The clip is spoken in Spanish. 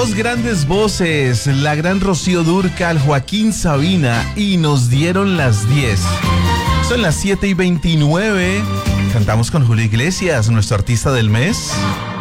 Dos grandes voces, la gran Rocío Dúrcal, Joaquín Sabina, y nos dieron las 10. Son las 7:29. Cantamos con Julio Iglesias, nuestro artista del mes.